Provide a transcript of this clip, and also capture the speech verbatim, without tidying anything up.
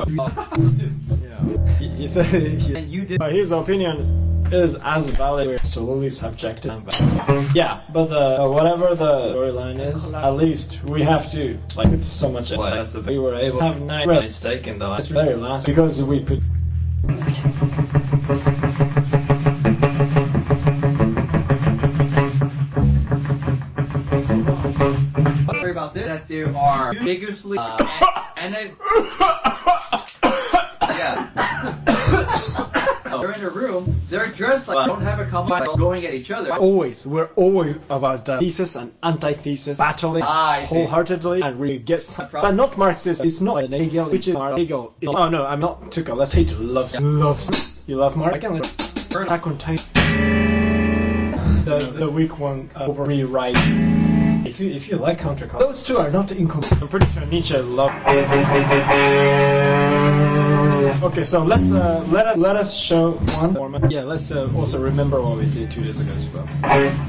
Yeah. He, he said he, And you did. uh, his opinion is as valid. We're absolutely subjective. Yeah, but the, whatever the storyline is, at least we have to like put so much effort that we were able to have nice mistake in the last very last because we put. Sorry about this. That there are vigorously uh, and, and it, yeah. They're in a room. They're dressed like don't have a common going at each other. Always, we're always about uh, thesis and antithesis, battling Ah, wholeheartedly and really gets, but not Marxist. It's not an Hegel, which is our Hegel. Oh no, I'm not Tuchel. Let's hate loves loves. You love Marx? I can burn back on time. The the weak one uh, over rewrite. If you if you like counter, those two are not incompatible. I'm pretty sure Nietzsche loved. Okay, so let's uh, let us let us show one format. Yeah, let's uh, also remember what we did two days ago as well.